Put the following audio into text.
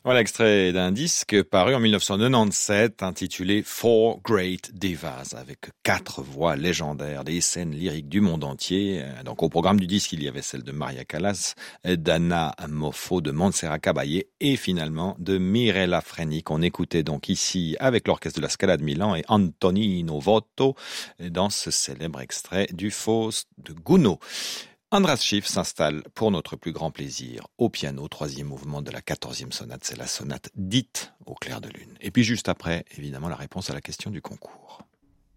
Voilà extrait d'un disque paru en 1997 intitulé Four Great Divas avec 4 voix légendaires des scènes lyriques du monde entier. Donc au programme du disque, il y avait celle de Maria Callas, d'Anna Moffo, de Montserrat Caballé et finalement de Mirella Freni qu'on écoutait donc ici avec l'orchestre de la Scala de Milan et Antonino Votto dans ce célèbre extrait du Faust de Gounod. András Schiff s'installe pour notre plus grand plaisir au piano, 3e mouvement de la 14e sonate, c'est la sonate dite au clair de lune. Et puis juste après, évidemment, la réponse à la question du concours.